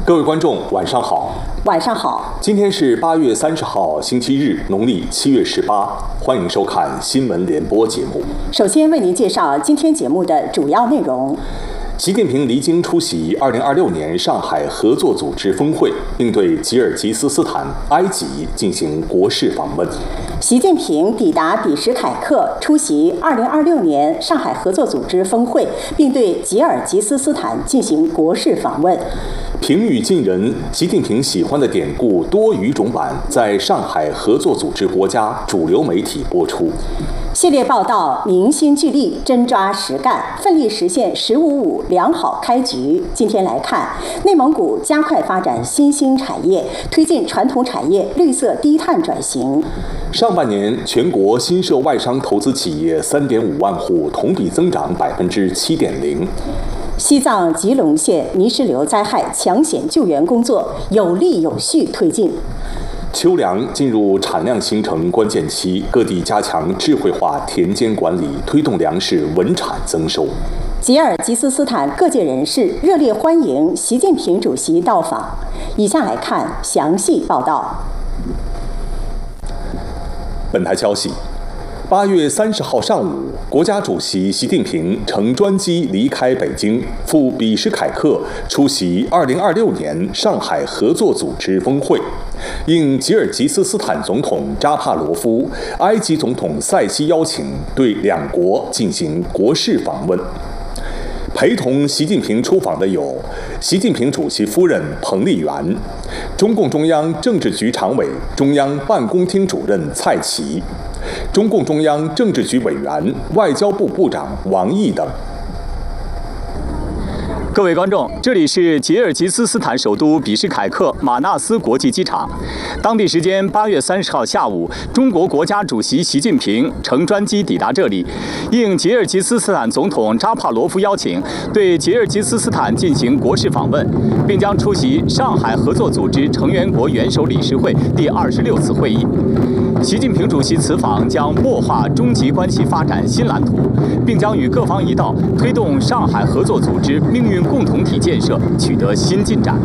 各位观众，晚上好。 晚上好。 今天是8月30号，星期日，农历7月18。欢迎收看新闻联播节目。 首先为您介绍今天节目的主要内容。 习近平离京出席2026年上海合作组织峰会，并对吉尔吉斯斯坦、埃及进行国事访问。 习近平抵达比什凯克，出席2026年上海合作组织峰会，并对吉尔吉斯斯坦进行国事访问。 平易近人，习近平喜欢的典故多语种版在上海合作组织国家主流媒体播出。 系列报道凝心聚力，真抓实干，奋力实现“15+5”良好开局。今天来看，内蒙古加快发展新兴产业，推进传统产业绿色低碳转型。 上半年，全国新设外商投资企业3.5万户，同比增长7.0%。 西藏吉隆县泥石流灾害抢险救援工作有力有序推进。 秋粮进入产量形成关键期，各地加强智慧化田间管理，推动粮食稳产增收。 吉尔吉斯斯坦各界人士热烈欢迎习近平主席到访。以下来看详细报道。 本台消息，8月30号上午，国家主席习近平乘专机离开北京，赴比什凯克出席2026年上海合作组织峰会。应吉尔吉斯斯坦总统扎帕罗夫、埃及总统塞西邀请，对两国进行国事访问。陪同习近平出访的有习近平主席夫人彭丽媛、中共中央政治局常委、中央办公厅主任蔡奇、中共中央政治局委员、外交部部长王毅等。 各位观众，这里是吉尔吉斯斯坦首都比什凯克马纳斯国际机场。当地时间8月30号下午，中国国家主席习近平乘专机抵达这里，应吉尔吉斯斯坦总统扎帕罗夫邀请，对吉尔吉斯斯坦进行国事访问，并将出席上海合作组织成员国元首理事会第26次会议。习近平主席此访将擘画中吉关系发展新蓝图，并将与各方一道推动上海合作组织命运共同体建设取得新进展。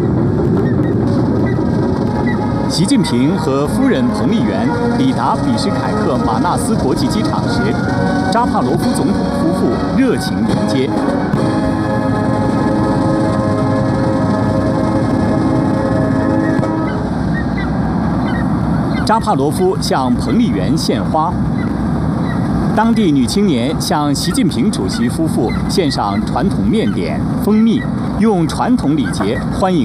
习近平和夫人彭丽媛抵达比什凯克马纳斯国际机场时，扎帕罗夫总统夫妇热情迎接。扎帕罗夫向彭丽媛献花，当地女青年向习近平主席夫妇献上传统面点、蜂蜜，用传统礼节欢迎